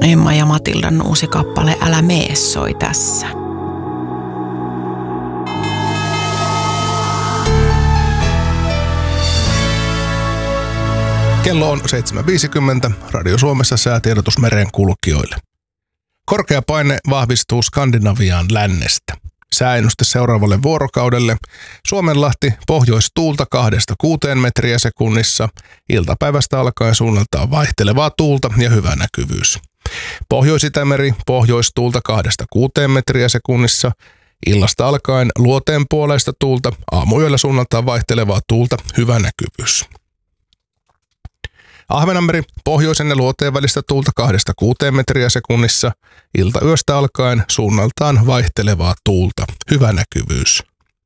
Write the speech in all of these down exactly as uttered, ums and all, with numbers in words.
Emma ja Matildan uusi kappale Älä mee soi tässä. Kello on seitsemän viisikymmentä. Radio Suomessa säätiedotus merenkulkijoille. Korkea paine vahvistuu Skandinaviaan lännestä. Sääennuste seuraavalle vuorokaudelle. Suomenlahti pohjoistuulta kahdesta kuuteen metriä sekunnissa. Iltapäivästä alkaen suunnaltaan vaihtelevaa tuulta ja hyvä näkyvyys. Pohjois-Itämeri pohjoistuulta kahdesta kuuteen metriä sekunnissa. Illasta alkaen luoteen puoleista tuulta. Aamuyöllä suunnaltaan vaihtelevaa tuulta, hyvä näkyvyys. Ahvenanmeri pohjoisen ja luoteen välistä tuulta kahdesta kuuteen metriä sekunnissa. Iltayöstä alkaen suunnaltaan vaihtelevaa tuulta, hyvä näkyvyys.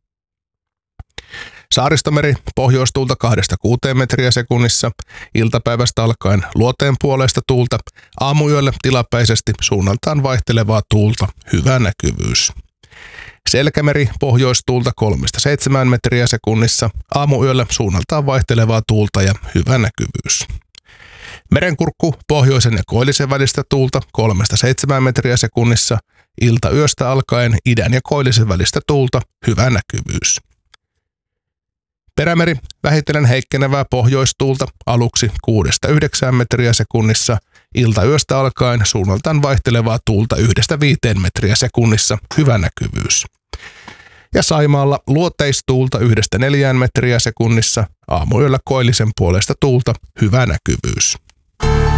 Saaristomeri pohjoistuulta kahdesta kuuteen metriä sekunnissa. Iltapäivästä alkaen luoteen puoleista tuulta. Aamuyöllä tilapäisesti suunnaltaan vaihtelevaa tuulta, hyvä näkyvyys. Selkämeri pohjoistuulta kolmesta seitsemään metriä sekunnissa. Aamuyöllä suunnaltaan vaihtelevaa tuulta ja hyvä näkyvyys. Merenkurkku pohjoisen ja koillisen välistä tuulta kolmesta seitsemään metriä sekunnissa. Iltayöstä alkaen idän ja koillisen välistä tuulta, hyvä näkyvyys. Perämeri vähitellen heikkenevää pohjoistuulta aluksi kuudesta yhdeksään metriä sekunnissa. Iltayöstä alkaen suunnaltaan vaihtelevaa tuulta yhdestä viiteen metriä sekunnissa, hyvä näkyvyys. Ja Saimaalla luoteistuulta yhdestä neljään metriä sekunnissa. Aamuyöllä koillisen puolesta tuulta, hyvä näkyvyys.